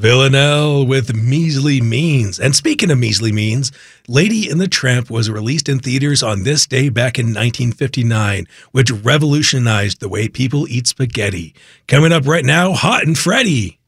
Villanelle with Measly Means. And speaking of Measly Means, Lady and the Tramp was released in theaters on this day back in 1959, which revolutionized the way people eat spaghetti. Coming up right now, Hot and Freddy.